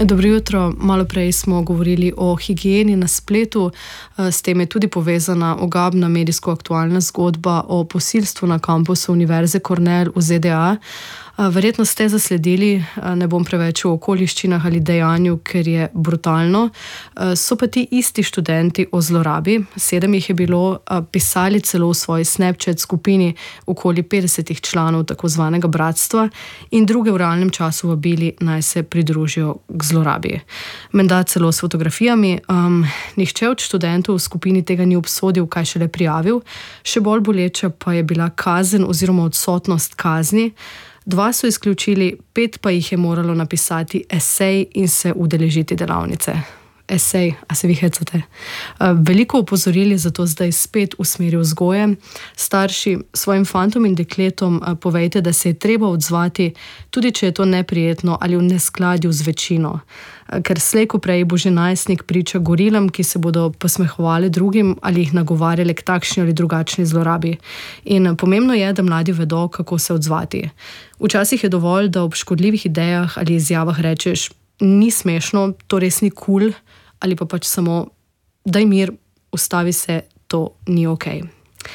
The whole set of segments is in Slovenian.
Dobro jutro. Malo prej smo govorili o higieni na spletu. S tem je tudi povezana ogabna medijsko aktualna zgodba o posilstvu na kampusu Univerze Cornell v ZDA. Verjetno ste zasledili, ne bom preveč o okoliščinah ali dejanju, ker je brutalno. So pa ti isti študenti o zlorabi, 7 jih je bilo, pisali celo v svoji Snapchat skupini okoli 50 članov tako zvanega bratstva in druge v realnem času vabili, naj se pridružijo k zlorabi. Menda celo s fotografijami. Nihče od študentov v skupini tega ni obsodil, kaj šele prijavil. Še bolj boleča pa je bila kazen oziroma odsotnost kazni. 2 so izključili, 5 pa jih je moralo napisati esej in se udeležiti delavnice. Esej, a se vi hecate? Veliko opozorili, zato zdaj spet v smeri vzgoje. Starši, svojim fantom in dekletom povejte, da se je treba odzvati, tudi če je to neprijetno ali v neskladju z večino. Ker slej ko prej bo že najstnik priča gorilam, ki se bodo posmehovali drugim ali jih nagovarjali k takšni ali drugačni zlorabi. In pomembno je, da mladi vedo, kako se odzvati. Včasih je dovolj, da ob škodljivih idejah ali izjavah rečeš, ni smešno, to res ni kul, ali pa pač samo, daj mir, ustavi se, to ni okej.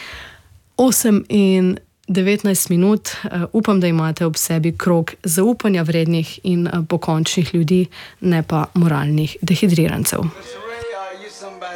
8:19 minut, upam, da imate ob sebi krog zaupanja vrednih in pokončnih ljudi, ne pa moralnih dehidrirancev.